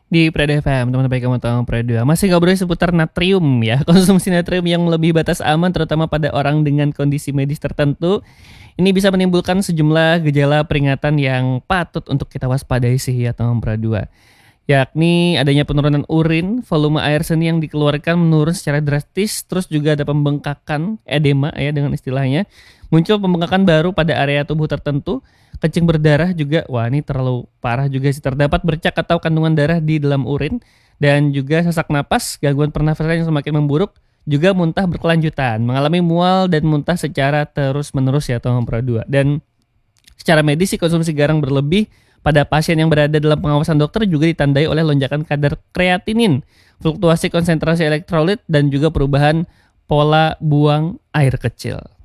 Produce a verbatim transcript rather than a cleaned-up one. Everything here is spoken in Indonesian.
Di Preda F M, teman baik kamu tahu Preda. Masih ngobrolin seputar natrium ya. Konsumsi natrium yang melebihi batas aman terutama pada orang dengan kondisi medis tertentu. Ini bisa menimbulkan sejumlah gejala peringatan yang patut untuk kita waspadai sih ya teman Preda. Yakni adanya penurunan urin, volume air seni yang dikeluarkan menurun secara drastis, terus juga ada pembengkakan, edema ya dengan istilahnya. Muncul pembengkakan baru pada area tubuh tertentu, kencing berdarah juga, wah ini terlalu parah juga sih. Terdapat bercak atau kandungan darah di dalam urin, dan juga sesak napas, gangguan pernafasan yang semakin memburuk, juga muntah berkelanjutan, mengalami mual dan muntah secara terus-menerus ya teman Preda. Dan secara medis sih konsumsi garam berlebih pada pasien yang berada dalam pengawasan dokter juga ditandai oleh lonjakan kadar kreatinin, fluktuasi konsentrasi elektrolit, dan juga perubahan pola buang air kecil.